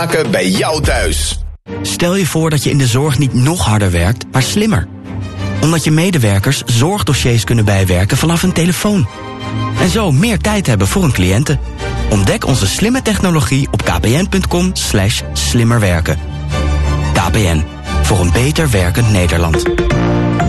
bij jou thuis. Stel je voor dat je in de zorg niet nog harder werkt, maar slimmer. Omdat je medewerkers zorgdossiers kunnen bijwerken vanaf een telefoon. En zo meer tijd hebben voor hun cliënten. Ontdek onze slimme technologie op kpn.com/slimmerwerken. KPN, voor een beter werkend Nederland.